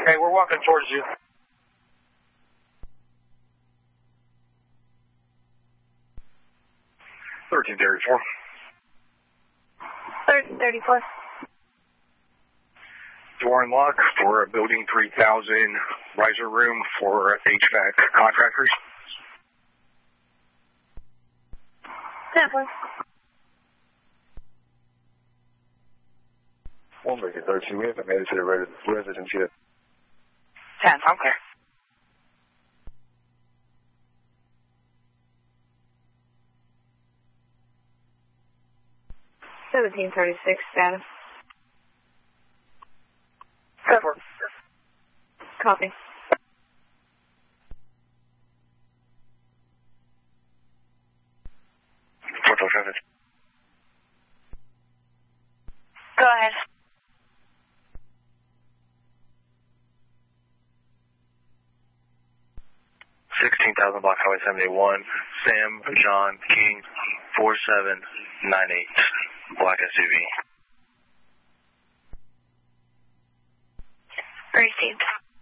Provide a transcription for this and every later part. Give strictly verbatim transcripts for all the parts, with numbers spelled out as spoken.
Okay, we're walking towards you. thirteen thirty-four. thirteen thirty-four. Door and lock for building three thousand, riser room for H V A C contractors. ten four. one Lincoln thirteen, we haven't made it to the res residence yet. ten, okay. seventeen thirty-six, status. ten four. Copy. Portal traffic. Go ahead. sixteen thousand block highway seventy-one, Sam John King, four seven nine eight, black S U V. Received.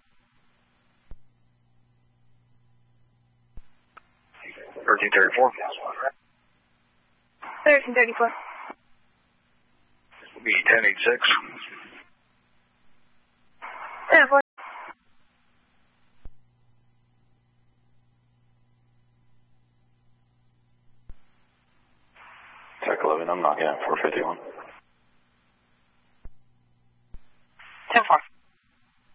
thirteen thirty-four. thirteen thirty-four. Be ten eighty-six. ten four. Tech eleven, I'm knocking at four fifty-one.